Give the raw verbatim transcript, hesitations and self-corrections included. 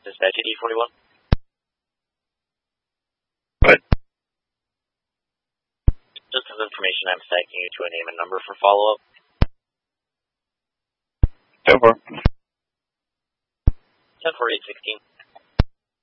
Dispatch D forty-one. What? Just as information, I'm stacking you to a name and number for follow-up. Go for it. ten four eight sixteen.